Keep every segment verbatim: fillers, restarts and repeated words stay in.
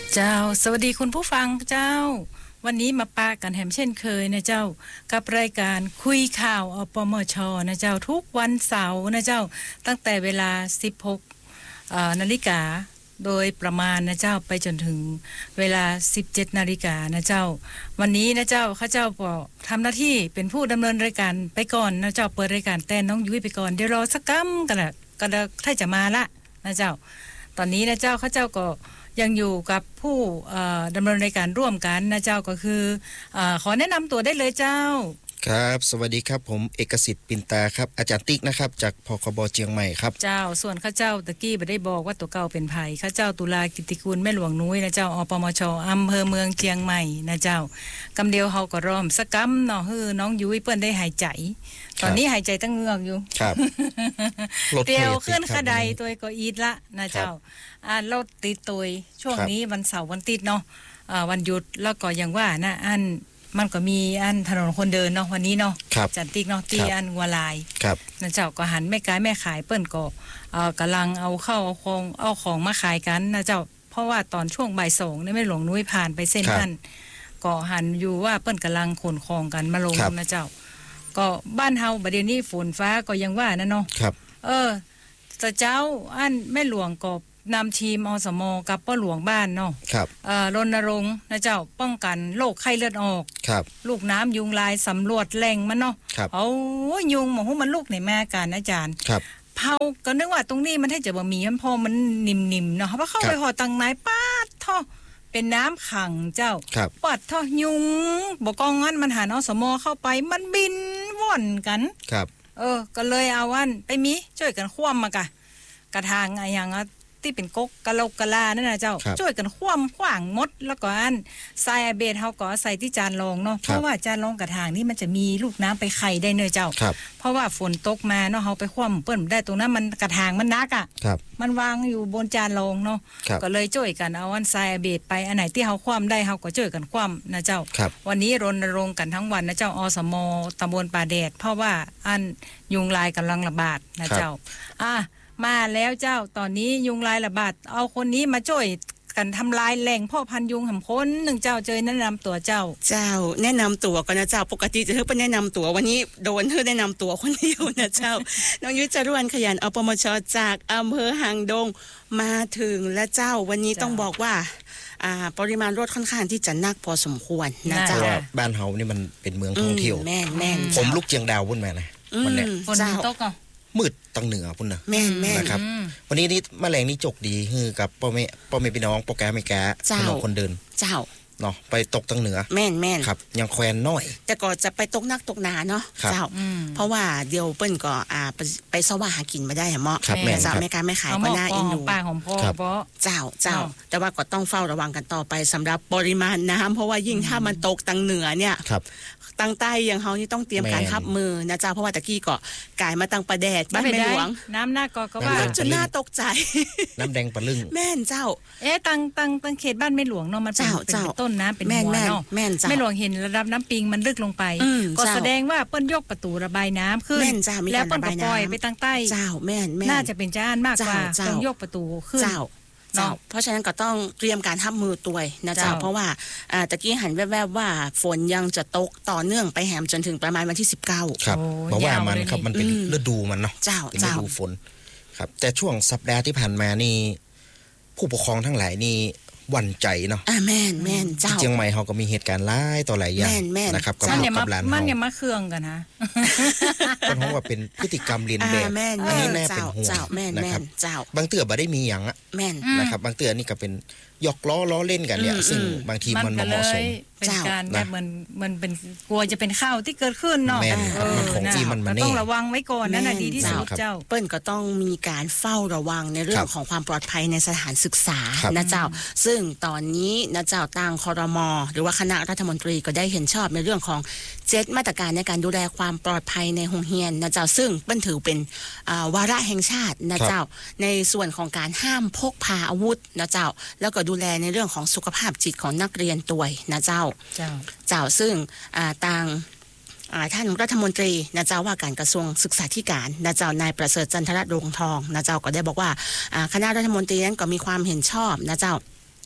เจ้าสวัสดีคุณผู้ฟังเจ้าวันนี้มาปากันแหมเช่นเคยนะเจ้ากับรายการคุยข่าวอปมชนะเจ้าทุกวันเสาร์นะเจ้าตั้งแต่เวลาสิบหกเอ่อนาฬิกาโดยประมาณนะเจ้าไปจนถึงเวลา สิบเจ็ดนาฬิกานะเจ้าวันนี้นะเจ้าข้าเจ้าก็ทำหน้าที่เป็นผู้ดำเนินรายการไปก่อนนะเจ้าเปิดรายการแต่น้องยุ้ยไปก่อนเดี๋ยวรอสักกั๊มกันละก็ถ้าจะมาละนะเจ้าตอนนี้นะเจ้าข้าเจ้าก็ยังอยู่กับผู้ดำเนินรายการร่วมกันนะเจ้าก็คือเอ่อขอแนะนำตัวได้เลยเจ้าครับสวัสดีครับผมเอกสิทธิ์ปินตาครับอาจารย์ติ๊กนะครับจากพคบเชียงใหม่ครับเจ้าส่วนข้าเจ้าตะกี้บ่ได้บอกว่าตัวเก่าเป็นไผข้าเจ้าตุลากิติกุลแม่หลวงนุ้ยนะเจ้าอปมชอำเภอเมืองเชียงใหม่นะเจ้ากำเดียวเฮาก็ร้อมสักกำเนาะฮือน้องยุ้ยเปิ้นได้หายใจตอนนี้หายใจตั้งเงือกอยู่ครับเตียวขึ้นขะไดตัวก็อีดละนะเจ้าอ่ารถติดตัวช่วงนี้วันเสาร์วันติดเนาะอ่าวันหยุดแล้วก็อย่างว่านะอันมันก็มีอันถนนคนเดินเนาะวันนี้เนาะจันติกเนาะตีอันวัวลายนะเจ้าก็หันแม่ขายแม่ขายเปิ้นก็เอ่อกำลังเอาเข้าเอาของเอาของมาขายกันนะเจ้าเพราะว่าตอนช่วงบ่ายสองนี่แม่หลวงนุ้ยผ่านไปเส้นนั้นก็หันอยู่ว่าเปิ้นกำลังขนของกันมาลงนะเจ้าก็บ้านเฮาบัดเดี๋ยวนี้ฝนฟ้าก็ยังว่านะเนาะเออแต่เจ้าอันแม่หลวงก็นำทีมอสมกับป้าหลวงบ้านเนาะเอ่อรณรงค์นะเจ้าป้องกันโรคไข้เลือดออกลูกน้ำยุงลายสำรวจแหล่งมันเนาะเอายุงหมอหูมันลูกไหนมากันอาจารย์เผาก็นึกว่าตรงนี้มันให้จะบ่มีมันพอมันนิ่มๆเนาะเพราะเข้าไปหอตังไหนป้าดท่อเป็นน้ำขังเจ้าปัดท่อยุงบอกกองงั้นมันหาอสมเข้าไปมันบินว่อนกันเออก็เลยเอาอันไปมีช่วยกันคว่ำมากะกระทางอะไรอย่างอ่ะที่เป็นก๊กกะโลกกะลานั่นนะเจ้าช่วยกันคว่ำขว้างมดแล้วก็อันทรายเบสเฮาก็ใส่ที่จานรองเนาะเพราะว่าจานรองกระถางนี่มันจะมีลูกน้ำไปไข่ได้เนยเจ้าเพราะว่าฝนตกมาเนาะเฮาไปคว่ำเปิ้นได้ตรงนั้นมันกระถางมันนักอ่ะมันวางอยู่บนจานรองเนาะก็เลยช่วยกันเอาอันทรายเบสไปอันไหนที่เฮาคว่ำได้เฮาก็ช่วยกันคว่ำนะเจ้าวันนี้รณรงค์กันทั้งวันนะเจ้าอสมตำบลป่าแดดเพราะว่าอันยุงลายกำลังระบาดนะเจ้าอ่ะมาแล้วเจ้าตอนนี้ยุงลายระบาดเอาคนนี้มาช่วยกันทำลายแหล่งพ่อพันธุ์ยุงหำคนหนึ่งเจ้าเจอแนะนำตัวเจ้าเจ้าแนะนำตัวก่อนนะเจ้าปกติจะเพิ่งไปแนะนำตัววันนี้โดนเธอแนะนำตัวคนเดียวนะเจ้า น้องยุ้ยจรวนขยันอปมชจากอำเภอหางดงมาถึงและเจ้าวันนี้ต้องบอกว่าอ่าปริมาณรถค่อนข้างที่จะนักพอสมควรนะเจ้าบ้านเฮานี่มันเป็นเมืองท่องเที่ยวแม่นแม่นผมลูกเจียงดาวพุ่นแม่นะวันนี้ฝนตกอ่ะมืดตังเหนือพุ่นนะแม่นแม่นนะครับวันนี้นี่แมลงนี่จกดีคือกับพ่อแม่พ่อแม่พี่น้องโปรแกรมไม่แก่พี่น้องคนเดินเจ้าเนาะไปตกตังเหนือแม่นแม่นครับยังแควนน้อยแต่ก็จะไปตกนักตกหนาเนาะเจ้าเพราะว่าเดี๋ยวเปิ้นก็อ่าไปไปสว่าหากินมาได้เหมาะแม่เจ้าแม่การไม่ขายก็น่าเอ็นดูป้าของพ่อเพราะเจ้าเจ้าแต่ว่าก็ต้องเฝ้าระวังกันต่อไปสำหรับปริมาณน้ำเพราะว่ายิ่งถ้ามันตกตังเหนือเนี่ยตั้งใต้อย่างเฮานี่ต้องเตรียมการรับมือนะเจ้าเพราะว่าตะกี้ก็กายมาตั้งประแดดบ้านแม่หลวงน้ำหน้าก็ก็ว่าจนน่าตกใจน้ำแดงปะลึงแม่นเจ้าเอ๊ะตังตังตังเขตบ้านแม่หลวงเนาะมันเป็นเป็นต้นน้ำเป็นหัวเนาะแม่หลวงเห็นระดับน้ำปิงมันลึกลงไปก็แสดงว่าเปิ้นยกประตูระบายน้ำขึ้นแล้วเปิ้นก็ปล่อยไปตั้งใต้เจ้าแม่นแม่น่าจะเป็นจ้านมากกว่าต้องยกประตูขึ้นเจ้าเพราะฉะนั้นก็ต้องเตรียมการรับมือตัวนะเจ้าเพราะว่าอ่าตะกี้หันแวบๆว่าฝนยังจะตกต่อเนื่องไปแหมจนถึงประมาณวันที่สิบเก้าครับเพราะว่ามันครับมันเป็นฤดูมันเนาะเจ้าเป็นฤดูฝนครับแต่ช่วงสัปดาห์ที่ผ่านมานี่ผู้ปกครองทั้งหลายนี่หวั่นใจเนาะอ่าแม่นแม่นเจ้าเชียงใหม่เฮาก็มีเหตุการณ์หลายต่อหลายอย่างนะครับกับกับร้านเฮามันอย่ามาเครื่องกันนะเพราะว่าเป็นพฤติกรรมเลียนแบบอันนี้แน่เป็นห่วงนะครับบางเตือบ่ได้มีหยังอ่ะนะครับบางเตือนี่ก็เป็นหยอกล้อล้อเล่นกันเนี่ยซึ่งบางทีมันบ่เหมาะสมเป็นการแบบเหมือนมันเป็นกลัวจะเป็นข่าวที่เกิดขึ้นเนาะของจริงมันมันต้องระวังไว้ก่อนนั่นน่ะดีที่สุดเจ้าเปิ้นก็ต้องมีการเฝ้าระวังในเรื่องของความปลอดภัยในสถานศึกษานะเจ้าซึ่งตอนนี้นะเจ้าทางครม.หรือว่าคณะรัฐมนตรีก็ได้เห็นชอบในเรื่องของเจ็ดมาตรการในการดูแลความปลอดภัยในโรงเรียนนะเจ้าซึ่งเปิ้นถือเป็นวาระแห่งชาตินะเจ้าในส่วนของการห้ามพกพาอาวุธนะเจ้าแล้วก็ดูแลในเรื่องของสุขภาพจิตของนักเรียนตัวนะเจ้าเจ้าเจ้าซึ่งทางท่านรัฐมนตรีนะเจ้าว่าการกระทรวงศึกษาธิการนะเจ้านายประเสริฐจันทรรงทองนะเจ้าก็ได้บอกว่าคณะรัฐมนตรีนั้นก็มีความเห็นชอบนะเจ้า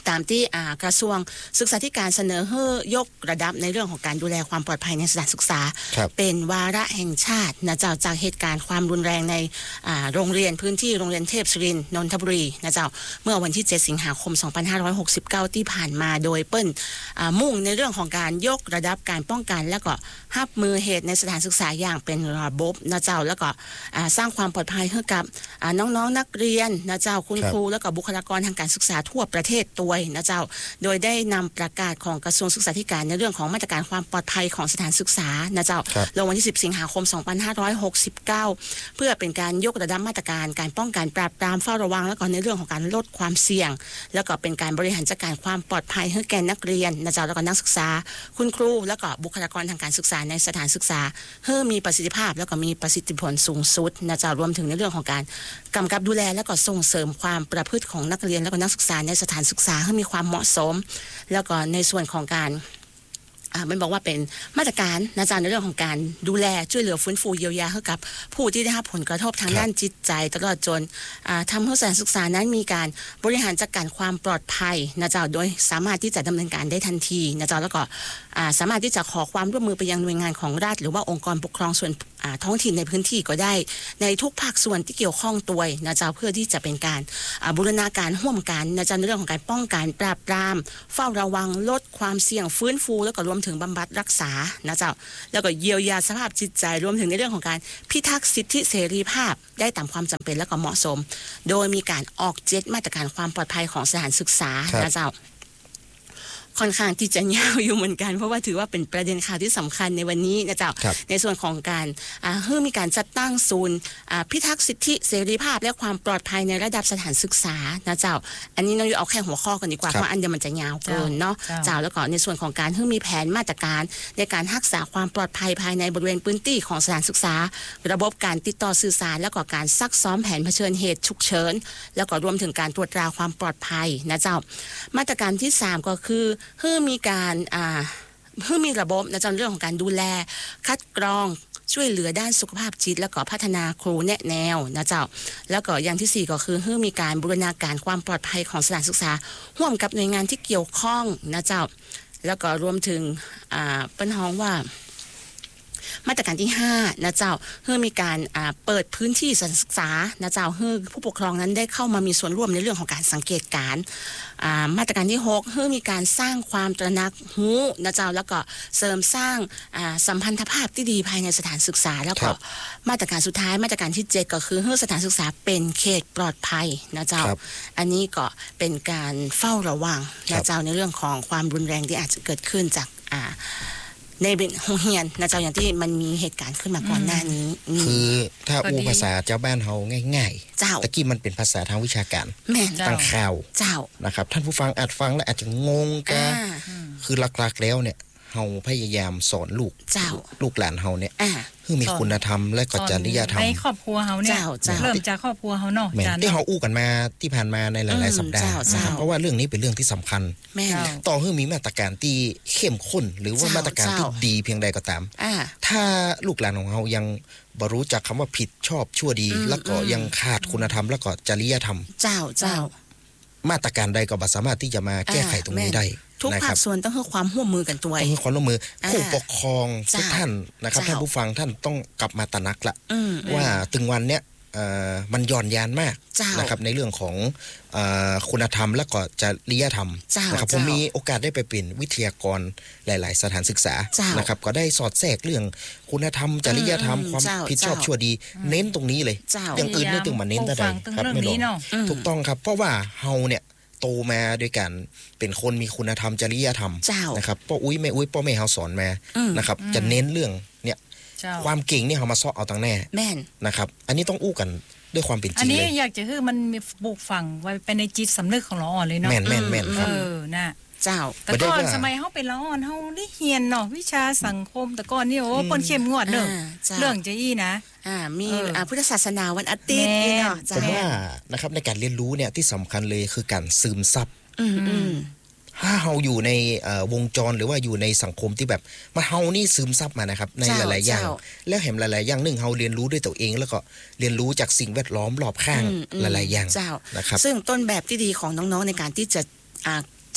ตามที่กระทรวงศึกษาธิการเสนอให้ยกระดับในเรื่องของการดูแลความปลอดภัยในสถานศึกษาเป็นวาระแห่งชาตินะเจ้าจากเหตุการณ์ความรุนแรงในโรงเรียนพื้นที่โรงเรียนเทพศิรินทร์นนทบุรีนะเจ้าเมื่อวันที่เจ็ดสิงหาคมสองพันห้าร้อยหกสิบเก้าที่ผ่านมาโดยเปิ้ลมุ่งในเรื่องของการยกระดับการป้องกันและก็รับมือเหตุในสถานศึกษาอย่างเป็นระบบนะเจ้าแล้วก็สร้างความปลอดภัยให้กับน้องๆนักเรียนนะเจ้าคุณครูและก็บุคลากรทางการศึกษาทั่วประเทศตัวนะเจ้าโดยได้นำประกาศของกระทรวงศึกษาธิการในเรื่องของมาตรการความปลอดภัยของสถานศึกษานะเจ้าลงวันที่สิบสิงหาคมสองพันห้าร้อยหกสิบเก้าเพื่อเป็นการยกระดับมาตรการการป้องกันปราบปรามเฝ้าระวังและก็ในเรื่องของการลดความเสี่ยงแล้วก็เป็นการบริหารจัดการความปลอดภัยให้แก่นักเรียนนะเจ้าแล้วก็นักศึกษาคุณครูแล้วก็บุคลากรทางการศึกษาในสถานศึกษาให้มีประสิทธิภาพแล้วก็มีประสิทธิผลสูงสุดนะเจ้ารวมถึงในเรื่องของการกำกับดูแลและก็ส่งเสริมความประพฤติของนักเรียนและก็นักศึกษาในสถานศึกษาให้มีความเหมาะสมแล้วก็ในส่วนของการอ่ามันบอกว่าเป็นมาตรการนะจ๊ะในเรื่องของการดูแลช่วยเหลือฟื้นฟูเยียวยาให้กับผู้ที่ได้รับผลกระทบทางด้านจิตใจตลอดจนอ่าทำให้สถานศึกษานั้นมีการบริหารจัดการความปลอดภัยนะจ๊ะโดยสามารถที่จะดำเนินการได้ทันทีนะจ๊ะแล้วก็อ่าสามารถที่จะขอความร่วมมือไปยังหน่วยงานของรัฐหรือว่าองค์กรปกครองส่วนท้องถิ่นในพื้นที่ก็ได้ในทุกภาคส่วนที่เกี่ยวข้องตัวนะจ๊ะเพื่อที่จะเป็นการบูรณาการร่วมกันนะจ๊ะในเรื่องของการป้องกันปราบปรามเฝ้าระวังลดความเสี่ยงฟื้นฟูแล้วก็รวมถึงบำบัดรักษานะจ๊ะแล้วก็เยียวยาสภาพจิตใจรวมถึงในเรื่องของการพิทักษ์สิทธิเสรีภาพได้ตามความจำเป็นและก็เหมาะสมโดยมีการออกเจ็ดมาตรการความปลอดภัยของสถานศึกษานะจ๊ะค่อนข้างที่จะยาวอยู่เหมือนกันเพราะว่าถือว่าเป็นประเด็นข่าวที่สำคัญในวันนี้นะเจ้าในส่วนของการเพื่อมีการจัดตั้งศูนย์พิทักษ์สิทธิเสรีภาพและความปลอดภัยในระดับสถานศึกษานะเจ้าอันนี้เราเอาแค่หัวข้อกันดีกว่าเพราะอันเดียวมันจะยาวเกินเนาะเจ้าแล้วก็ในส่วนของการเพื่อมีแผนมาตรการในการรักษาความปลอดภัยภายในบริเวณพื้นที่ของสถานศึกษาระบบการติดต่อสื่อสารแล้วก็การซักซ้อมแผนเผชิญเหตุฉุกเฉินแล้วก็รวมถึงการตรวจตราความปลอดภัยนะเจ้ามาตรการที่สามก็คือเพื่อมีการอ่าเพื่อมีระบบในเรื่องของการดูแลคัดกรองช่วยเหลือด้านสุขภาพจิตแล้วก็พัฒนาครูแนะแนวนะเจ้าแล้วก็อย่างที่สี่ก็คือเพื่อมีการบูรณาการความปลอดภัยของสถานศึกษาร่วมกับหน่วยงานที่เกี่ยวข้องนะเจ้าแล้วก็รวมถึงอ่าเป็นห้องว่ามาตรการที่ห้านะเจ้าเพื่อมีการเปิดพื้นที่สถานศึกษานะเจ้าให้ผู้ปกครองนั้นได้เข้ามามีส่วนร่วมในเรื่องของการสังเกตการณ์มาตรการที่หกเพื่อมีการสร้างความตระหนักรู้นะเจ้าแล้วก็เสริมสร้างสัมพันธภาพที่ดีภายในสถานศึกษาแล้วก็มาตรการสุดท้ายมาตรการที่เจ็ดก็คือให้สถานศึกษาเป็นเขตปลอดภัยนะเจ้าอันนี้ก็เป็นการเฝ้าระวังนะเจ้าในเรื่องของความรุนแรงที่อาจจะเกิดขึ้นจากในเป็นโรงเรียนนะเจ้าอย่างที่มันมีเหตุการณ์ขึ้นมาก่อนหน้านี้คือถ้าอูภาษาเจ้าบ้านเฮาง่ายๆเจ้าตะกี้มันเป็นภาษาทางวิชาการแม่นตั้งข่าวเจ้านะครับท่านผู้ฟังอาจฟังแล้วอาจจะงงก็คือหลักๆแล้วเนี่ยเฮาพยายามสอนลูกลูกหลานเฮาเนี่ยคือมีคุณธรรมและก็จริยธรรมในครอบครัวเฮาเนี่ยเริ่มจากครอบครัวเฮาเนาะจานที่เฮาอู้กันมาที่ผ่านมาในหลายๆสัปดาห์เพราะว่าเรื่องนี้เป็นเรื่องที่สำคัญต่อให้มีมาตรการที่เข้มข้นหรือว่ามาตรการที่ดีเพียงใดก็ตามถ้าลูกหลานของเฮายังบ่รู้จักคำว่าผิดชอบชั่วดีแล้วก็ยังขาดคุณธรรมแล้วก็จริยธรรมเจ้าเจ้ามาตรการใดก็บ่สามารถที่จะมาแก้ไขตรงนี้ได้ทุกภาคส่วนต้องให้ความร่วมมือกันตัวต้องให้ความร่วมมือผู้ปกครองทุกท่านนะครับท่านผู้ฟังท่านต้องกลับมาตระหนักละว่าถึงวันเนี้ยมันย่อนยานมากนะครับในเรื่องของคุณธรรมและก็จริยธรรมนะครับผมมีโอกาสได้ไปเป็นวิทยากรหลายๆสถานศึกษานะครับก็ได้สอดแทรกเรื่องคุณธรรมจริยธรรมความผิดชอบชั่วดีเน้นตรงนี้เลยอย่างอื่นไม่ถึงมาเน้นอะไรครับไม่หรอกถูกต้องครับเพราะว่าเฮาเนี่ยโตมาด้วยกันเป็นคนมีคุณธรรมจริยธรรมนะครับพ่ออุ้ยแม่อุ้ยพ่อแม่เฮาสอนมานะครับจะเน้นเรื่องเนี่ยความเก่งนี่เฮามาสอนเอาตั้งแน่นะครับอันนี้ต้องอู้กันด้วยความเป็นจริงเลยอันนี้อยากจะคือมันมีปลูกฝังไว้ไปในจิตสำนึกของเราอ่อนเลยเนาะแม่นแม่นแม่นครับเออน่ะเจ้าแต่ก่อนสมัยเฮาเป็นละอ่อนเฮาได้เรียนเนาะวิชาสังคมแต่ก่อนนี่โอ้เปิ้นเข้มงวดเด้อเรื่องจะอี้นะอ่ามีอ่าพุทธศาสนาวันอาทิตย์นี่เนาะผมว่านะครับในการเรียนรู้เนี่ยที่สำคัญเลยคือการซึมซับถ้าเฮาอยู่ในวงจรหรือว่าอยู่ในสังคมที่แบบมาเฮานี่ซึมซับมานะครับในหลายๆอย่างแล้วเห็นหลายๆอย่างนึงเฮาเรียนรู้ด้วยตัวเองแล้วก็เรียนรู้จากสิ่งแวดล้อมรอบข้างหลายๆอย่างนะครับซึ่งต้นแบบที่ดีของน้องๆในการที่จะ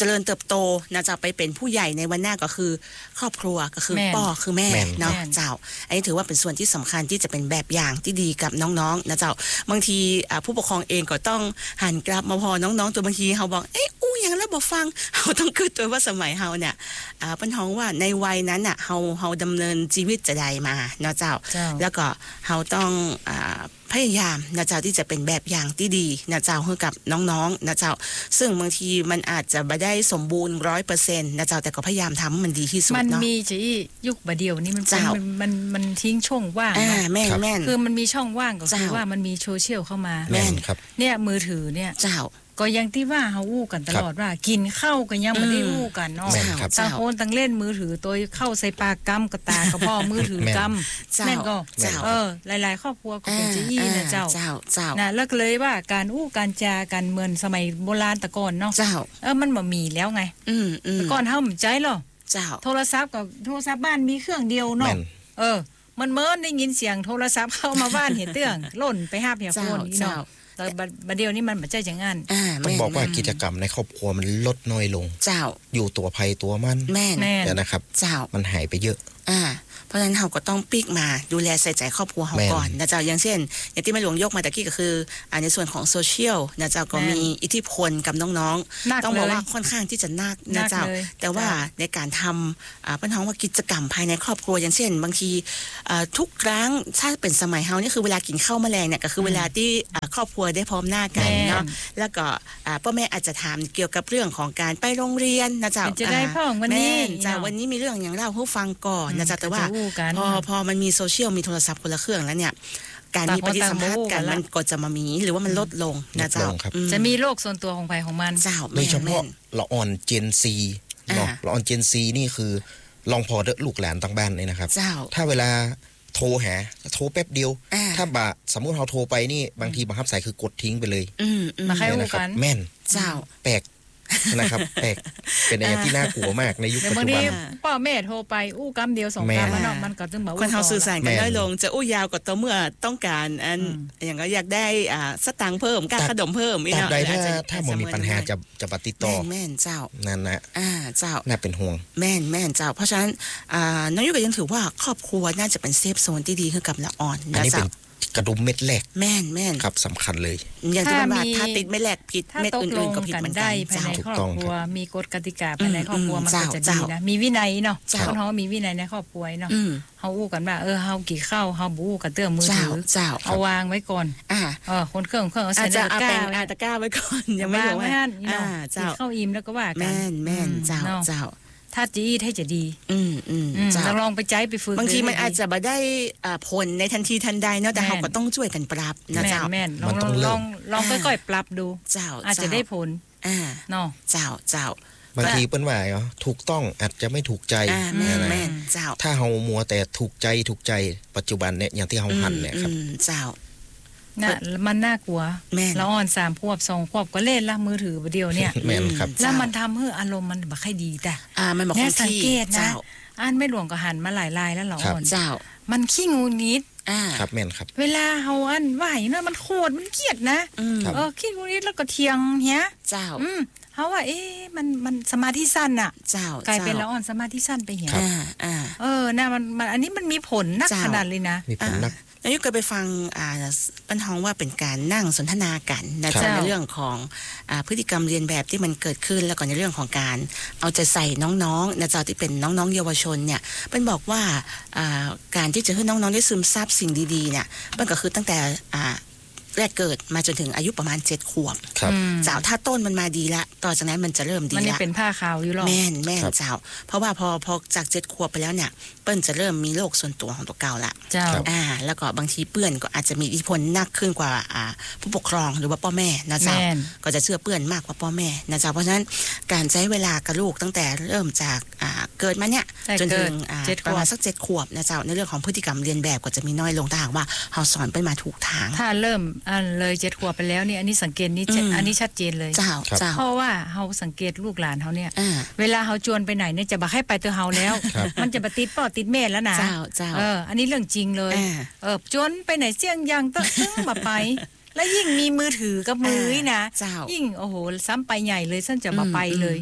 เจริญเติบโตนะเจ้าไปเป็นผู้ใหญ่ในวันหน้าก็คือครอบครัวก็คือพ่อคือแม่เนาะเจ้าอันนี้ถือว่าเป็นส่วนที่สำคัญที่จะเป็นแบบอย่างที่ดีกับน้องๆนะเจ้าบางทีผู้ปกครองเองก็ต้องหันกลับมาพอน้องๆตัวบางทีเขาบอกเอ๊ะอู้ยังแล้วบ่ฟังเขาต้องคิดตัวว่าสมัยเฮาเนี่ยอ่าเปิ้นฮ้องว่าในวัยนั้นน่ะเฮาเฮาดำเนินชีวิตจะได้มาเนาะเจ้าแล้วก็เฮาต้องอ่าพยายามนะเจ้าที่จะเป็นแบบอย่างที่ดีนะเจ้าให้กับน้องๆนะเจ้าซึ่งบางทีมันอาจจะไม่ได้สมบูรณ์ ร้อยเปอร์เซ็นต์ นะเจ้าแต่ก็พยายามทำมันดีที่สุดเนาะมันมีจียุคบัดเดียวนี้มันมันมันมันทิ้งช่องว่างอ่าแม่นๆคือมันมีช่องว่างก็คือว่ามันมีโซเชียลเข้ามาแม่นครับเนี่ยมือถือเนี่ยเจ้าก็ยังที่ว่าเฮาอู้กันตลอดว่ากินข้าวก็ยังบ่ได้อู้กันเนาะต่างคนต่างเล่นมือถือตัวเข้าใส่ปากกำกระตากระพ่อมือถือกำแม่นก็เออหลายๆครอบครัวก็เป็นจีอี้นะเจ้าเจ้าเจ้านะแล้วเลยว่าการอู้การจาการเหมือนสมัยโบราณตะก่อนเนาะเจ้าเออมันบ่มีแล้วไงอืมๆแต่ก่อนเฮาบ่ใจหรอเจ้าโทรศัพท์กับโทรศัพท์บ้านมีเครื่องเดียวเนาะเออมันเมินได้ยินเสียงโทรศัพท์เข้ามาบ้านเห็นเตื้องล่นไปหาเหี่ยโฟนอีเนาะแต่บัดเดียวนี้มันบ่ใช่จังงั้นต้องบอกว่ากิจกรรมในครอบครัวมันลดน้อยลงเจ้าอยู่ตัวภัยตัวมันแม่นนะครับเจ้ามันหายไปเยอะอ่าเพราะฉะนั้นเราก็ต้องปิกมาดูแลใส่ใจครอบครัวเราก่อนนะเจ้าอย่างเช่นอย่างที่แม่หลวงยกมาตะกี้ก็คือในส่วนของโซเชียลนะเจ้าก็มีอิทธิพลกับน้องๆต้องบอกว่าค่อนข้างที่จะหนักนะเจ้าแต่ว่าในการทำปัญหาว่ากิจกรรมภายในครอบครัวอย่างเช่นบางทีทุกครั้งถ้าเป็นสมัยเฮานี่คือเวลากินข้าวแมลงเนี่ยก็คือเวลาที่ครอบครัวได้พร้อมหน้ากันเนาะแล้วก็พ่อแม่อาจจะถามเกี่ยวกับเรื่องของการไปโรงเรียนนะเจ้าจะได้พ่อวันนี้เจ้าวันนี้มีเรื่องอย่างเล่าให้ฟังก่อนนะเจ้าแต่ว่าพอพอมันมีโซเชียลมีโทรศัพท์คนละเครื่องแล้วเนี่ยการมีปฏิสัมพันธ์กันมันก็จะมามีหรือว่ามันลดลงนะเจ้าจะมีโลกส่วนตัวของใครของมันเจ้าโดยเฉพาะละอ่อนเจนซีเนาะละอ่อนเจนซีนี่คือลองพอเด้อลูกหลานต่างบ้านนี่นะครับถ้าเวลาโทรหาโทรแป๊บเดียวถ้าบะสมมุติเราโทรไปนี่บางทีบังคับสายคือกดทิ้งไปเลยมาให้รู้กันแม่นเจ้าแปลกนะครับแปลกเป็นอะไรที่น่ากลัวมากในยุคปัจจุบันพ่อแม่โทรไปอู้กำเดียวสองกำมันมันก็ต้องบอกคนเขาสื่อสารกันน้อยลงจะอู้ยาวกว่าตัวเมื่อต้องการอันอย่างก็อยากได้อ่าสตางค์เพิ่มการขนมเพิ่มตราบใดถ้าถ้ามันมีปัญหาจะจะปฏิต่อแม่นเจ้านั่นนะอ่าเจ้าน่าเป็นห่วงแม่นแม่นเจ้าเพราะฉะนั้นอ่าน้องยุก็ยังถือว่าครอบครัวน่าจะเป็นเซฟโซนที่ดีให้กับละอ่อนนะเจ้ากระดุมเม็ดแรกแม่นแม่นครับสำคัญเลยอย่างที่ว่าถ้าติดเม็ดแรกผิดเม็ดอื่นๆก็ผิดเหมือนกันภายในครอบครัวมีกฎกติกาภายในครอบครัวมันก็จะดีนะมีวินัยเนาะคนเฮามีวินัยในครอบครัวเนาะเฮาอู้กันว่าเออเฮากี่ข้าวเฮาบ่อู้กับเตื้อมือถือเอาวางไว้ก่อนอ่าเออคนเครื่องเครื่องเอาใส่ตะกร้าอาตะกร้าไว้ก่อนยังไม่รู้ว่าอ่าเจ้าเข้าอิ่มแล้วก็ว่ากันแม่นแม่นเจ้าเจ้าถ้าจีให้จะดีอืมอืมจะลองไปใจไปฝึกบางทีมันอาจจะบ่ได้ผลในทันทีทันใดเนาะแต่เราก็ต้องช่วยกันปรับนะเจ้าแม่นลองลองลองค่อยๆปรับดูเจ้าอาจจะได้ผลอ่าเนาะเจ้าเจ้าบางทีเปิ้นว่าเนาะถูกต้องอาจจะไม่ถูกใจแม่นแม่นเจ้าถ้าเฮามัวแต่ถูกใจถูกใจปัจจุบันเนี่ยอย่างที่เฮาหันเนี่ยครับเจ้าน่ะมันน่ากลัวแล้วอ่อนสามขวบสองขวบก็เล่นละมือถือเดียวเนี่ยแม่นครับแล้วมันทำให้อารมณ์มันบ่ค่อยดีแต่อ่ามันบ่ค่อยสังเกตนะอ่านไม่หลวงก็หันมาหลายรายแล้วเหรออ่อนเจ้ามันขี้งูนิดอ่าครับแม่นครับเวลาเฮาอันว่าอย่างนั้นมันโคตรมันเกลียดนะเออขี้งูนิดแล้วก็เถียงเฮียเจ้าอืมเฮาว่าเอ๊ะมันมันสมาธิสั้นน่ะเจ้ากลายเป็นละอ่อนสมาธิสั้นไปเหียอ่าอ่าเออน่ะมันมันอันนี้มันมีผลนักขนาดเลยนะมีผลนักนายกเคยไปฟังอ่าปัญหาว่าเป็นการนั่งสนทนากันนะจ๊ะในเรื่องของอ่าพฤติกรรมเรียนแบบที่มันเกิดขึ้นแล้วก็ในเรื่องของการเอาใจใส่น้องๆนะจ๊ะที่เป็นน้องๆเยาวชนเนี่ยเป็นบอกว่าอ่าการที่จะให้น้องๆได้ซึมซับสิ่งดีๆเนี่ยมันก็คือตั้งแต่อ่าแรกเกิดมาจนถึงอายุประมาณเจ็ดขวบเจ้าถ้าต้นมันมาดีละต่อจากนั้นมันจะเริ่มดีละมันยังเป็นผ้าขาวอยู่หรอแม่นแม่นเจ้าเพราะว่าพอพอจากเจ็ดขวบไปแล้วเนี่ยเปิ้ลจะเริ่มมีโรคส่วนตัวของตัวเก่าละเจ้าอ่าแล้วก็บางทีเปื้อนก็อาจจะมีอิทธิพลนักขึ้นกว่าอ่าผู้ปกครองหรือว่าพ่อแม่นะเจ้าก็จะเชื่อเปื้อนมากกว่าพ่อแม่นะเจ้าเพราะฉะนั้นการใช้เวลากับลูกตั้งแต่เริ่มจากอ่าเกิดมาเนี่ยจนถึงอ่าประมาณสักเจ็ดขวบนะเจ้าในเรื่องของพฤติกรรมเรียนแบบก็จะมีน้อยลงถ้าหากว่าเราสอนไปมาถูกทางถ้าเริ่มอันเลยเจ็ดขวบไปแล้วนี่อันนี้สังเกตนี่อันนี้ชัดเจนเลยเพราะว่าเฮาสังเกตลูกหลานเฮาเนี่ยเวลาเฮาชวนไปไหนเนี่ยจะบ่ให้ไปตัวเฮาแล้วมันจะบ่ติดพ่อติดแม่แล้วนะเอออันนี้เรื่องจริงเลยเออชวนไปไหนเสี่ยงยังต้องบ่ไปแล้วยิ่งมีมือถือกับมือนะยิ่งโอ้โหซ้ำไปใหญ่เลยซั่นจะบ่ไปเลย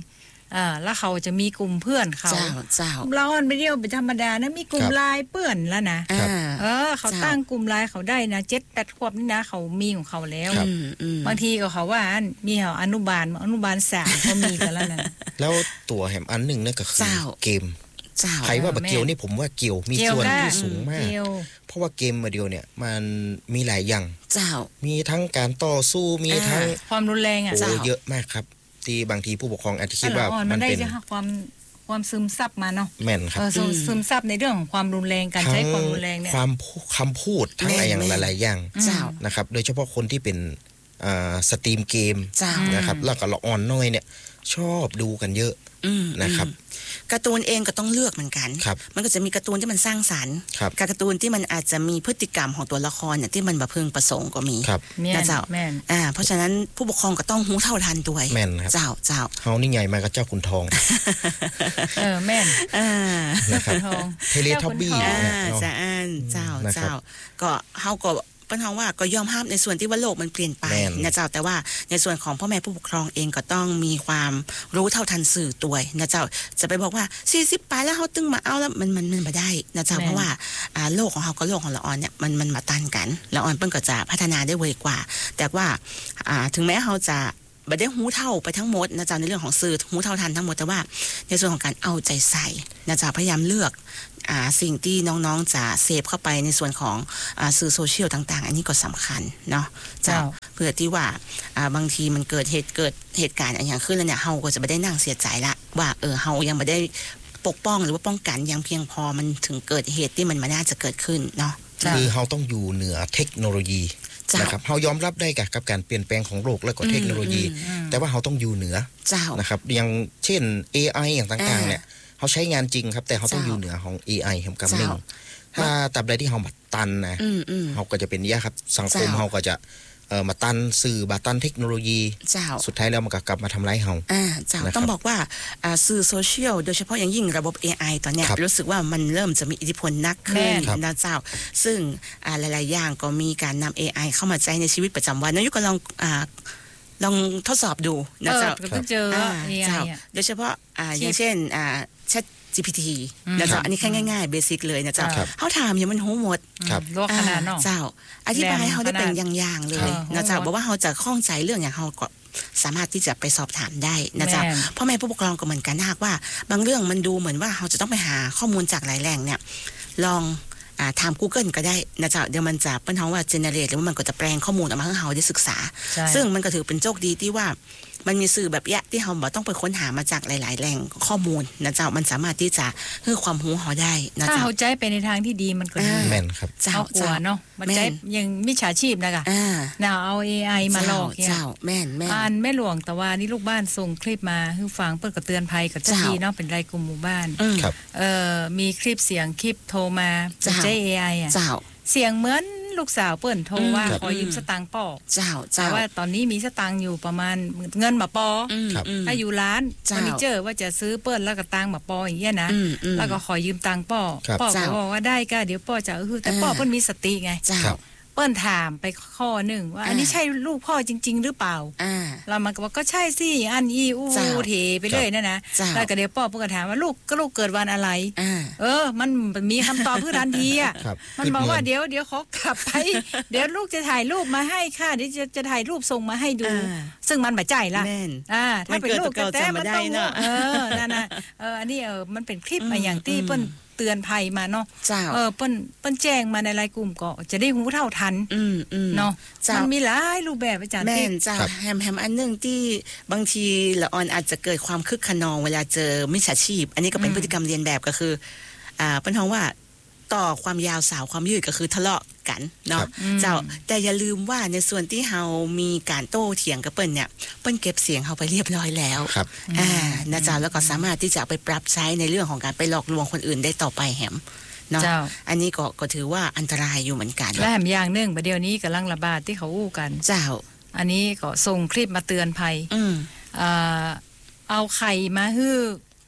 อ่าแล้วเขาจะมีกลุ่มเพื่อนเขาเจ้าเจ้าเราอ่อนไปเดียวเป็นธรรมดานะมีกลุ่มไลน์เปื้อนแล้วนะเออเขาตั้งกลุ่มไลน์เขาได้นะเจ็ดแปดขวบนี่นะเขามีของเขาแล้วบางทีก็เขาว่ามีเขาอนุบาลอนุบาลสามก็มีกันแล้วนะแล้วตัวแหมอันหนึ่งนั่นก็คือเกมใครว่าบักเกียวนี่ผมว่าเกี่ยวมีส่วนที่สูงมากเพราะว่าเกมมาเดียวเนี่ยมันมีหลายอย่างเจ้ามีทั้งการต่อสู้มีทั้งความรุนแรงอ่ะเยอะมากครับที่บางทีผู้ปกครองอาจจะคิดว่ามันเป็นความความซึมซับมาเนาะแม่นครับซึมซับในเรื่องของความรุนแรงการใช้ความรุนแรงเนี่ยความคำพูดทั้งอะไรอย่างหลายๆอย่างนะครับโดยเฉพาะคนที่เป็นสตรีมเกมนะครับแล้วก็ละอ่อนน้อยเนี่ยชอบดูกันเยอะนะครับการ์ตูนเองก็ต้องเลือกเหมือนกันมันก็จะมีการ์ตูนที่มันสร้างสรรค์การ์ตูนที่มันอาจจะมีพฤติกรรมของตัวละครเนี่ยที่มันแบบพึงประสงค์ก็มีนะเจ้าอ่าเพราะฉะนั้นผู้ปกครองก็ต้องหูเท่าทันด้วยเจ้าเจ้าเฮานี่ใหญ่มากับเจ้าขุนทองเออแม่นอ่านะครับเทเลทับบี้อ่าจะอ่านเจ้าเจ้าก็เฮาก็ปัญหาว่าก็ยอมรับในส่วนที่ว่าโลกมันเปลี่ยนไปนะเจ้าแต่ว่าในส่วนของพ่อแม่ผู้ปกครองเองก็ต้องมีความรู้เท่าทันสื่อตัวนะเจ้าจะไปบอกว่าสี่สิบปลายแล้วเฮาตึงมาเอาแล้วมันมันมันบ่ได้นะเจ้าเพราะว่าอ่าโลกของเฮากับโลกของละออนเนี่ยมันมันมาตันกันละออนเพิ่นก็จะพัฒนาได้ไวกว่าแต่ว่าอ่าถึงแม้เฮาจะบ่ได้หูเท่าไปทั้งหมดนะเจ้าในเรื่องของสื่อหูเท่าทันทั้งหมดแต่ว่าในส่วนของการเอาใจใส่นะเจ้าพยายามเลือกอ่าสิ่งที่น้องๆจะเสพเข้าไปในส่วนของอ่าสื่อโซเชียลต่างๆอันนี้ก็สำคัญเนาะเจ้าเพื่อที่ว่าอ่าบางทีมันเกิดเหตุเกิดเหตุการณ์อย่างขึ้นแล้วเนี่ยเฮาก็จะไม่ได้นั่งเสียใจละว่าเออเฮายังไม่ได้ปกป้องหรือว่าป้องกันอย่างเพียงพอมันถึงเกิดเหตุที่มันมาน่าจะเกิดขึ้นเนาะคือเฮาต้องอยู่เหนือเทคโนโลยีนะครับเฮายอมรับได้กับการเปลี่ยนแปลงของโลกและก็เทคโนโลยีแต่ว่าเฮาต้องอยู่เหนือนะครับอย่างเช่น เอ ไอ อย่างต่างๆเนี่ยเขาใช้งานจริงครับแต่เขาต้องอยู่เหนือของ เอ ไอ ของกำลังถ้าตับใดที่เขาบัดตันนะเขาก็จะเป็นยะครับสังคมเขาก็จะเอ่อมาตันสื่อบาตันเทคโนโลยีสุดท้ายแล้วมันก็กลับมาทำร้ายเฮาอ่าเจ้าต้องบอกว่าอ่าสื่อโซเชียลโดยเฉพาะอย่างยิ่งระบบ เอ ไอ ตอนนี้รู้สึกว่ามันเริ่มจะมีอิทธิพลนักขึ้นนะเจ้าซึ่งอ่าหลายๆอย่างก็มีการนำ เอ ไอ เข้ามาใช้ในชีวิตประจำวันนายกก็ลองอ่าลองทดสอบดูนะเจ้าเจอ เอ ไอโดยเฉพาะอ่าอย่างเช่นอ่า Chat จี พี ที นะเจ้าอันนี้แค่ง่ายๆเบสิกเลยนะเจ้าเฮาถามอย่างมันหูหมดโลกขนาดเนาะเจ้าอธิบายเฮาได้เป็นอย่างๆเลยนะเจ้าบอกว่าเฮาจะข้องใจเรื่องอย่างเฮาก็สามารถที่จะไปสอบถามได้นะเจ้าพ่อแม่ผู้ปกครองก็เหมือนกันหากว่าบางเรื่องมันดูเหมือนว่าเฮาจะต้องไปหาข้อมูลจากหลายแหล่งเนี่ยลองอ่าถาม Google ก็ได้นะเจ้าเดี๋ยวมันจะเปิ้นเฮาว่า generate หรือว่ามันก็จะแปลงข้อมูลออกมาให้เฮาได้ศึกษาซึ่งมันก็ถือเป็นโชคดีที่ว่ามันมีสื่อแบบแยะที่เฮาบ่ต้องไปค้นหามาจากหลายๆแหล่งข้อมูลนะเจ้ามันสามารถที่จะให้ความรู้เฮาได้นะเจ้าถ้าเฮาใจไปในทางที่ดีมันก็ดีแม่นครับเจ้ากลัวเนาะมันใจยังมิจฉาชีพนะคะน่าเอา เอ ไอ มาหลอกเจ้าแม่นๆอ่านแม่หลวงแต่ว่านี่ลูกบ้านส่งคลิปมาให้ฟังเปิ้นก็เตือนภัยกับเจ้าที่เนาะเป็นรายกลุ่มหมู่บ้านครับเอ่อมีคลิปเสียงคลิปโทรมาใจ เอ ไอ อ่ะเสียงเหมือนลูกสาวเปิ้นโทรว่าขอยืมสตางค์ป้อเจ้าแต่ว่าตอนนี้มีสตางค์อยู่ประมาณเงินมาปอถ้าอยู่ร้านเฟอร์นิเจอร์ว่าจะซื้อเปิ้นแล้วก็ตังค์มาปออย่างเงี้ยนะแล้วก็ขอยืมตังค์ป้อป้อก็บอกว่าได้ก็เดี๋ยวป้อจะคือแต่ป้อเปิ้นมีสติไงเปิ้นถามไปข้อหนึ่งว่าอันนี้ใช่ลูกพ่อจริงๆหรือเปล่าเรามันก็บอกก็ใช่สิอันอีอูเทไปเลยนั่นนะแล้วก็เดี๋ยวป้อเปิ้นก็ถามว่าลูกก็ลูกเกิดวันอะไรเออมันมีคำตอบเพื่อทันทีอ่ะมันบอกว่าเดี๋ยวเดี๋ยวขอกลับไปเดี๋ยวลูกจะถ่ายรูปมาให้ค่ะเดี๋ยวจะจะถ่ายรูปส่งมาให้ดูซึ่งมันบ่ใจละอ่าถ้าเป็นลูกแต่มันต้องเออนั่นน่ะเอออันนี้เออมันเป็นคลิปมาอย่างที่เปิ้นเตือนภัยมาเนาะเออเปิ้นเปิ้นแจ้งมาในรายกลุ่มก็จะได้หูเท่าทันเนาะมันมีหลายรูปแบบอาจารย์แม่นจ้าแฮมแฮมอันนึงที่บางทีละออนอาจจะเกิดความคึกขนองเวลาเจอมิจฉาชีพอันนี้ก็เป็นพฤติกรรมเรียนแบบก็คืออ่าเปิ้นฮ้องว่าต่อความยาวสาวความยืดก็คือทะเลาะกันเนาะเจ้าแต่อย่าลืมว่าในส่วนที่เฮามีการโต้เถียงกับเปิ้นเนี่ยเปิ้นเก็บเสียงเฮาไปเรียบร้อยแล้วอ่านะจ๊ะแล้วก็สามารถที่จะไปปรับใช้ในเรื่องของการไปหลอกลวงคนอื่นได้ต่อไปแฮมเนาะอันนี้ก็ก็ถือว่าอันตรายอยู่เหมือนกันและแฮมอย่างนึงประเดี๋ยวนี้กำลังระบาดที่เขาอู้กันเจ้าอันนี้ก็ส่งคลิปมาเตือนภัยอืมอ่าเอาไข่มาฮื้อ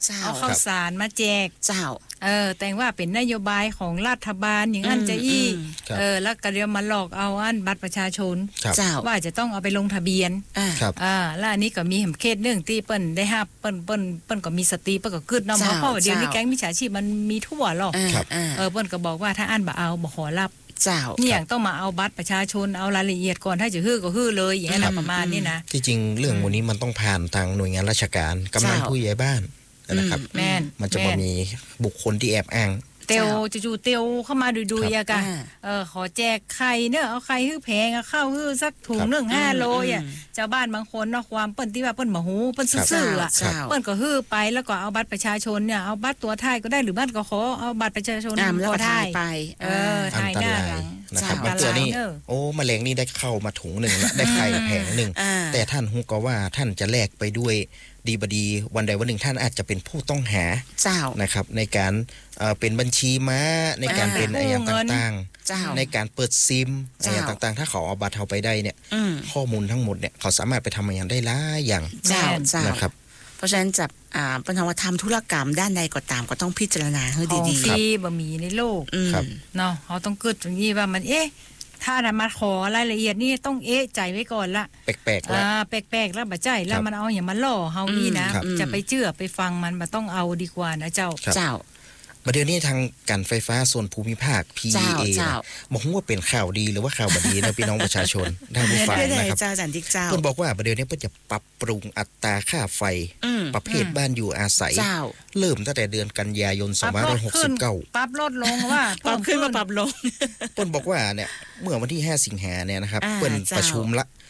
เอาข้าวสารมาแจกเจ้าเออแต่ว่าเป็นนโยบายของรัฐบาลอย่างนั้นจะอี้เออแล้วก็เดี๋ยวมาหลอกเอาอันบัตรประชาชนว่าจะต้องเอาไปลงทะเบียนอ่าแล้วอันนี้ก็มีแห่งเขตหนึ่งที่เปิ้นได้ห้าเปิ้นเปิ้นเปิ้นก็มีสติเปิ้นก็กึดเนาะเพราะว่าเดี๋ยวนี้แก๊งมิจฉาชีพมันมีทั่วหรอกเออเปิ้นก็บอกว่าถ้าอันบ่เอาบ่ขอรับเจ้านี่อย่างต้องมาเอาบัตรประชาชนเอารายละเอียดก่อนถ้าจะฮื้อก็ฮื้อเลยอย่างนั้นประมาณนี้นะที่จริงเรื่องวันนี้มันต้องผ่านทางหน่วยงานราชการกำนันผู้ใหญ่บ้านนะครับมันจะมีบุคคลที่แอบอ้างเตียวจู่ๆเตียวเข้ามาดูๆอะกะเออขอแจกไข่เนอะเอาไข่ฮื้อแพงเอาข้าวฮื้อสักถุงหนึ่งห้าโลอ่ะชาวบ้านบางคนเนาะความเปิ้นที่ว่าเปิ้นบ่ฮู้เปิ้นซื่อๆอ่ะเปิ้นก็ฮื้อไปแล้วก็เอาบัตรประชาชนเนี่ยเอาบัตรตัวท้ายก็ได้หรือบ้านก็ขอเอาบัตรประชาชนตัวท้ายไปเออท้ายหน้าหลังนะครับบางตัวนี่โอ้แมลงนี่ได้เข้ามาถุงหนึ่งได้ไข่แผงหนึ่งแต่ท่านฮู้ก็ว่าท่านจะแลกไปด้วยดีบดีวันใดวันหนึ่งท่านอาจจะเป็นผู้ต้องหาเจ้านะครับในการเป็นบัญชีม้าในการเป็นอะไรอย่างต่างๆในการเปิดซิมอะไรอย่างต่างๆถ้าเขาเอาบัตรเขาไปได้เนี่ยข้อมูลทั้งหมดเนี่ยเขาสามารถไปทำอย่างได้หลายอย่างเจ้าเจ้านะครับเพราะฉะนั้นจับอ่าเป็นธรรมทำธุรกรรมด้านใดก็ตามก็ต้องพิจารณาให้ดีๆที่บะหมี่ในโลกเนาะเขาต้องเกิดตรงนี้ว่ามันเอ๊ะถ้าน่ะมาขอรายละเอียดนี่ต้องเอ๊ะใจไว้ก่อนละแปลกๆแล้วอ่าแปลกๆแล้วบ่ใจแล้วมันเอาอย่างมาล่อเฮานี่นะจะไปเชื่อไปฟังมันบ่ต้องเอาดีกว่านะเจ้าเจ้าประเดี๋ยวนี้ทางการไฟฟ้าส่วนภูมิภาค พี อี เอ บอกว่าเป็นข่าวดีหรือว่าข่าวบดีนะพี่น้องประชาชนได้ผู้ฟังนะครับเพิ่นบอกว่าประเดี๋ยวนี้เพิ่นจะปรับปรุงอัตราค่าไฟประเภทบ้านอยู่อาศัยเริ่มตั้งแต่เดือนกันยายนสองพันห้าร้อยหกสิบเก้าปรับลดลงว่าปรับขึ้นมาปรับลงเพิ่นบอกว่าเนี่ยเมื่อวันที่ห้าสิงหาเนี่ยนะครับเพิ่นประชุมละ